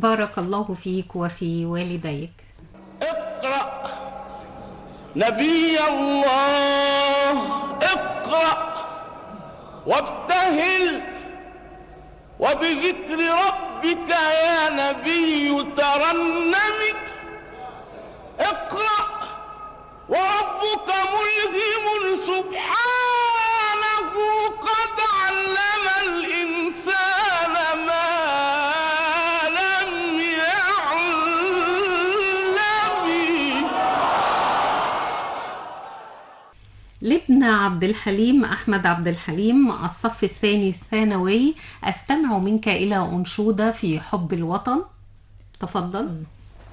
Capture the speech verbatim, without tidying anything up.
بارك الله فيك وفي والديك. اقرأ نبي الله، اقرأ وابتهل وبذكر ربك يا نبي ترنم. اقرأ وربك ملهم سبحانه قد علم الإنسان ما لم يعلم. لابن عبد الحليم أحمد عبد الحليم، الصف الثاني الثانوي، أستمع منك إلى أنشودة في حب الوطن. تفضل.